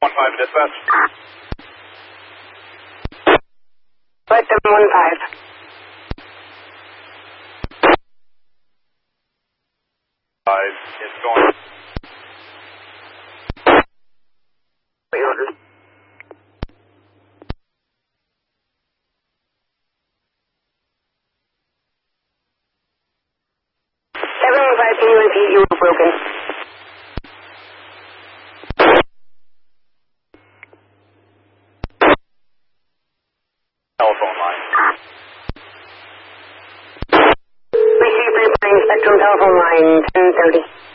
1-5 dispatch. Flight 715. It's going. Wait, order. Can you repeat? You were broken. Telephone line. Receive reporting Spectrum telephone line 1030.